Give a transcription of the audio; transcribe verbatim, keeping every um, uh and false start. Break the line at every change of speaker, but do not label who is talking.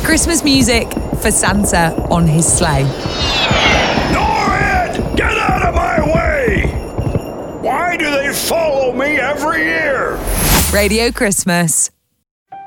Christmas music for Santa on his sleigh.
Norrid! Get out of my way! Why do they follow me every year?
Radio Christmas